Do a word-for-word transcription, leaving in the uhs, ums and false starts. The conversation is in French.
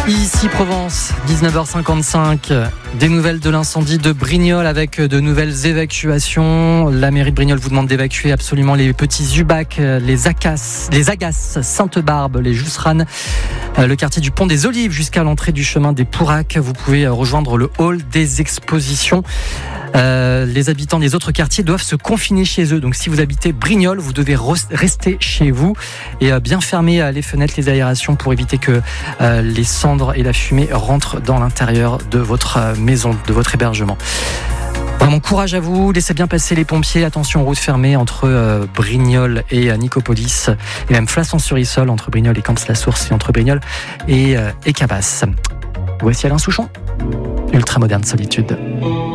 Ici Provence, dix-neuf heures cinquante-cinq, des nouvelles de l'incendie de Brignoles avec de nouvelles évacuations. La mairie de Brignoles vous demande d'évacuer absolument les petits Ubac, les Acas, les Agaces, Sainte-Barbe, les Jousserane, le quartier du Pont des Olives jusqu'à l'entrée du chemin des Pouracs. Vous pouvez rejoindre le hall des expositions. Euh, les habitants des autres quartiers doivent se confiner chez eux. Donc si vous habitez Brignoles, vous devez rester chez vous et euh, bien fermer euh, les fenêtres, les aérations pour éviter que euh, les cendres et la fumée rentrent dans l'intérieur de votre euh, maison, de votre hébergement. Vraiment courage à vous, laissez bien passer les pompiers. Attention aux routes fermées entre euh, Brignoles et euh, Nicopolis, et même Flasson-sur-Issol entre Brignoles et Camps-la-Source, et entre Brignoles et, euh, et Cabas. Voici Alain Souchon, Ultra Moderne Solitude.